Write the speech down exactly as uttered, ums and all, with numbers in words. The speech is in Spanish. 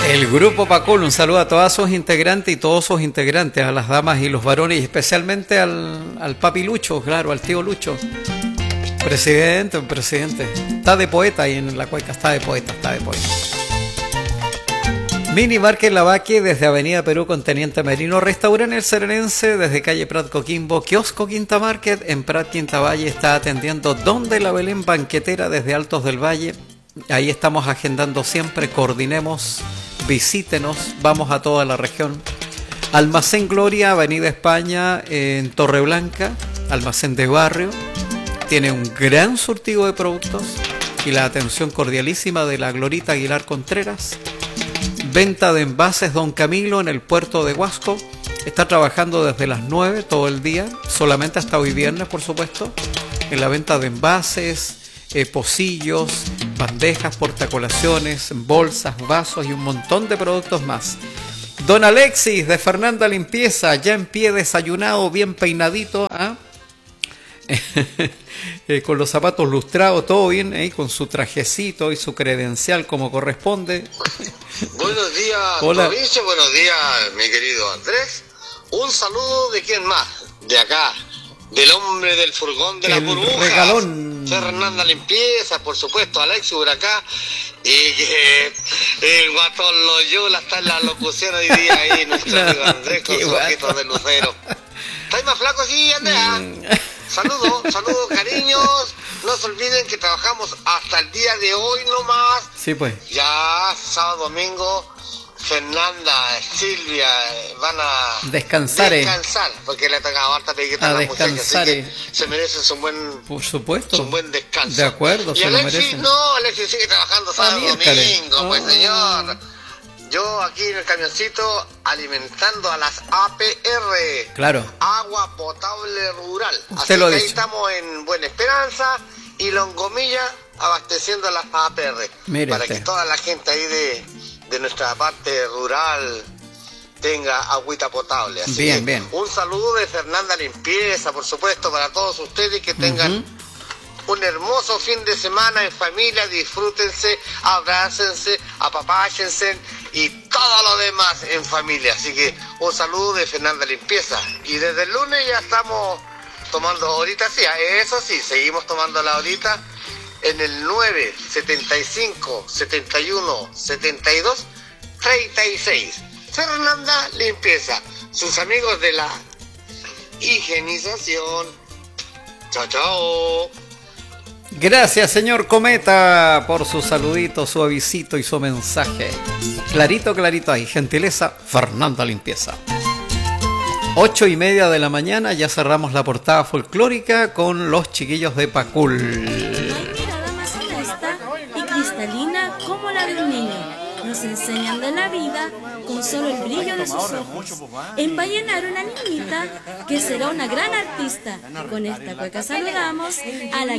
El Grupo Pacul, un saludo a todas sus integrantes y todos sus integrantes, a las damas y los varones, y especialmente al, al papi Lucho, claro, al tío Lucho. Presidente, un presidente. Está de poeta ahí en la cueca, está de poeta, está de poeta. Mini Market Lavaque desde Avenida Perú con Teniente Merino. Restaurante El Serenense desde calle Prat Coquimbo. Kiosco Quinta Market en Prat Quinta Valle está atendiendo Donde la Belén Banquetera desde Altos del Valle. Ahí estamos agendando siempre. Coordinemos, visítenos, vamos a toda la región. Almacén Gloria, Avenida España en Torreblanca, almacén de barrio. Tiene un gran surtido de productos y la atención cordialísima de la Glorita Aguilar Contreras. Venta de envases Don Camilo en el puerto de Huasco. Está trabajando desde las nueve todo el día, solamente hasta hoy viernes, por supuesto, en la venta de envases, eh, pocillos, bandejas, portacolaciones, bolsas, vasos y un montón de productos más. Don Alexis de Fernanda Limpieza, ya en pie, desayunado, bien peinadito, ¿ah? eh, con los zapatos lustrados, todo bien, ¿eh? Con su trajecito y su credencial como corresponde. Buenos días, hola. Provincia, buenos días, mi querido Andrés. Un saludo de quién más, de acá, del hombre del furgón de la burbuja, regalón. Fernanda Limpieza, por supuesto, Alexis por acá, y que el guatón Loyola está en la locución hoy día ahí, nuestro no, amigo Andrés con sus ojitos de lucero. ¿Estáis más flaco así, Andrea? Saludos, saludos, cariños. No se olviden que trabajamos hasta el día de hoy nomás. Sí, pues. Ya sábado, domingo, Fernanda, Silvia van a descansar, descansar, porque le ha tocado harta peguita a las muchachas, así que se merecen su buen, por supuesto, un buen descanso. De acuerdo, y se Alexis, lo merecen. no, Alexis sigue trabajando sábado, ah, domingo, oh. Pues señor. Yo aquí en el camioncito alimentando a las A P R. Claro. Agua potable rural. Usted Así lo que dicho. Ahí estamos en Buena Esperanza y Longomilla abasteciendo a las A P R. Mire para usted. que toda la gente ahí de, de nuestra parte rural tenga agüita potable. Así bien, que bien. Un saludo de Fernanda Limpieza, por supuesto, para todos ustedes que tengan uh-huh. un hermoso fin de semana en familia. Disfrútense, abrácense, apapáchense y todo lo demás en familia. Así que un saludo de Fernanda Limpieza. Y desde el lunes ya estamos tomando ahorita, sí, eso sí, seguimos tomando la ahorita en el nueve setenta y cinco setenta y uno setenta y dos treinta y seis. Fernanda Limpieza, sus amigos de la higienización. Chao, chao. Gracias, señor Cometa, por su saludito, su avisito y su mensaje. Clarito, clarito ahí. Gentileza, Fernanda Limpieza. Ocho y media de la mañana, ya cerramos la portada folclórica con los chiquillos de Pacul. Hay mirada más honesta y cristalina como la de un niño. Nos enseñan de la vida con solo el brillo de sus ojos. Envallenar una niñita que será una gran artista. Con esta cueca saludamos a la